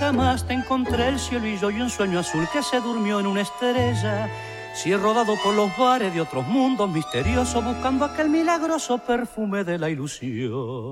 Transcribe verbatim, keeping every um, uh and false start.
nunca más te encontré el cielo y yo y un sueño azul que se durmió en una estrella. Si he rodado por los bares de otros mundos misteriosos buscando aquel milagroso perfume de la ilusión.